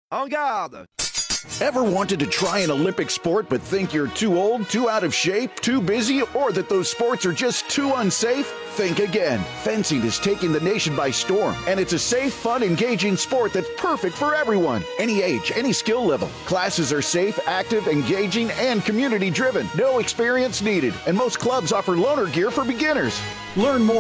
En garde! Ever wanted to try an Olympic sport but think you're too old, too out of shape, too busy, or that those sports are just too unsafe? Think again. Fencing is taking the nation by storm, and it's a safe, fun, engaging sport that's perfect for everyone. Any age, any skill level. Classes are safe, active, engaging, and community-driven. No experience needed, and most clubs offer loaner gear for beginners. Learn more